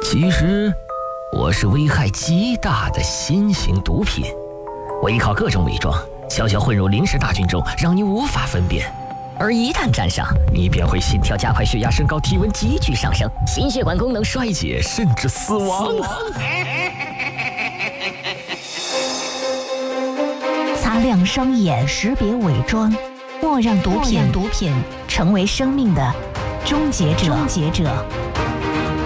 其实，我是危害极大的新型毒品。我依靠各种伪装，悄悄混入临时大军中，让你无法分辨。而一旦沾上，你便会心跳加快、血压升高、体温急剧上升、心血管功能衰竭，甚至死亡。 擦亮双眼，识别伪装，莫让毒品成为生命的终结者。